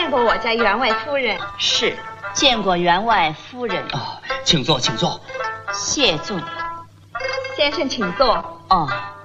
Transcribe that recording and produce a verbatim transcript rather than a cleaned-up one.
见过我家员外夫人。 是，见过员外夫人。 啊，请坐，请坐。 谢坐。 先生请坐。 哦。